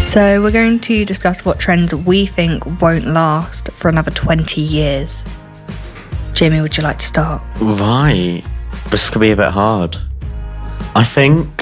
So we're going to discuss what trends we think won't last for another 20 years. Jamie, would you like to start? Right. This could be a bit hard. I think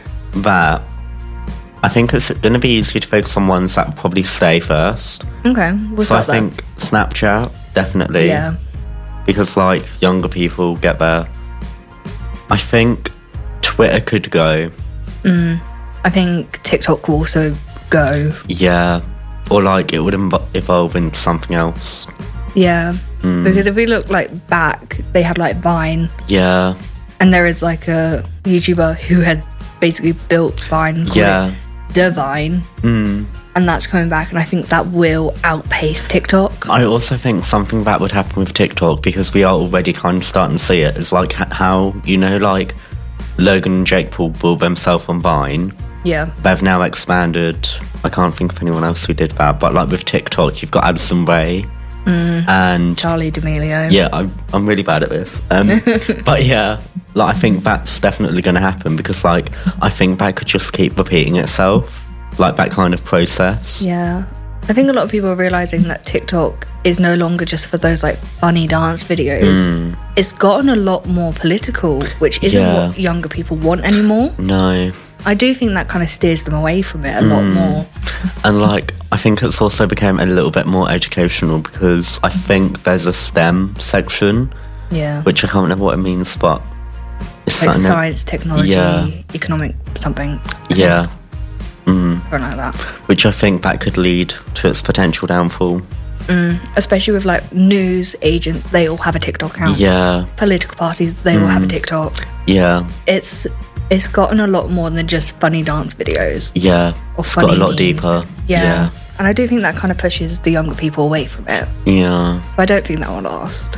it's going to be easy to focus on ones that probably stay first. Okay, we'll So I start there. think Snapchat, definitely. Yeah. Because, younger people get there. I think Twitter could go. I think TikTok will also go. Yeah. Or, it would evolve into something else. Yeah. Because if we look, back, they had, Vine. Yeah. And there is, a YouTuber who had basically built Vine. Called Yeah. it Divine. And that's coming back, and I think that will outpace TikTok. I also think something that would happen with TikTok, because we are already kind of starting to see it, is how, Logan and Jake Paul built themselves on Vine. Yeah. They've now expanded. I can't think of anyone else who did that, but with TikTok, you've got Addison Rae and Charli D'Amelio. yeah, I'm really bad at this. But yeah, I think that's definitely going to happen, because I think that could just keep repeating itself. That kind of process. Yeah. I think a lot of people are realising that TikTok is no longer just for those funny dance videos. It's gotten a lot more political, which isn't what younger people want anymore. No. I do think that kind of steers them away from it a lot more. And I think it's also become a little bit more educational, because I think there's a STEM section, Yeah. which I can't remember what it means, but it's something Science, technology, Yeah. economic something. Yeah. Something like that. Which I think that could lead to its potential downfall. Especially with news agents, they all have a TikTok account. Yeah. Political parties, they all have a TikTok. Yeah. It's gotten a lot more than just funny dance videos. Yeah. Or It's funny got a lot memes. deeper. Yeah. And I do think that kind of pushes the younger people away from it. Yeah. So I don't think that will last.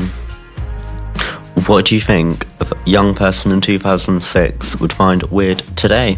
What do you think a young person in 2006 would find weird today?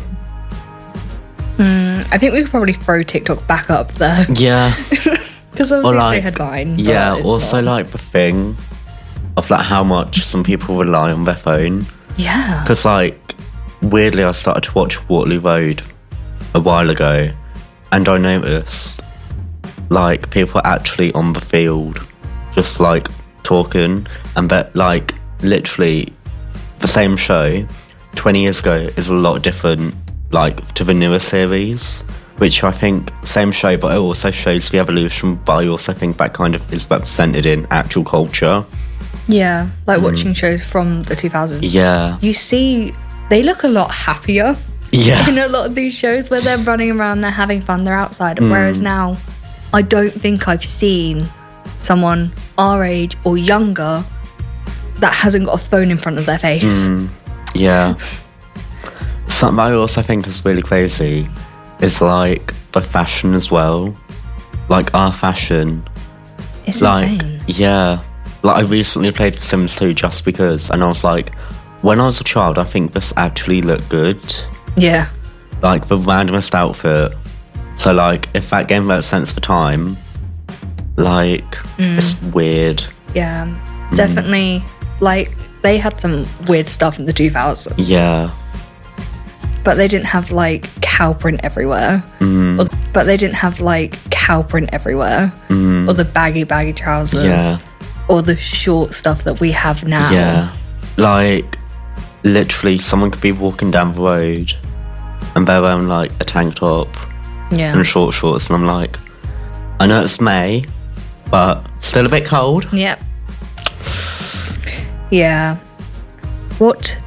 I think we could probably throw TikTok back up there. Yeah. Because obviously they had Vine. but Yeah, it's also not. the thing of how much some people rely on their phone. Yeah. Because weirdly, I started to watch Waterloo Road a while ago, and I noticed people are actually on the field, just talking, and that literally the same show 20 years ago is a lot different to the newer series, which I think same show, but it also shows the evolution, but I also think that kind of is represented in actual culture. Yeah. Watching shows from the 2000s. Yeah. You see, they look a lot happier Yeah. in a lot of these shows where they're running around, they're having fun, they're outside. Whereas now, I don't think I've seen someone our age or younger that hasn't got a phone in front of their face. Yeah. Something I also think is really crazy is the fashion as well. Our fashion. It's insane. Yeah. I recently played The Sims 2 just because, and I was when I was a child, I think this actually looked good. Yeah. The randomest outfit. So if that game makes sense for time, it's weird. Yeah. Definitely. They had some weird stuff in the 2000s. Yeah. But they didn't have cow print everywhere. But they didn't have cow print everywhere. Or the baggy trousers. Yeah. Or the short stuff that we have now. Yeah. Literally, someone could be walking down the road and they're wearing a tank top Yeah. and short shorts, and I'm I know it's May, but still a bit cold. Yep. Yeah. What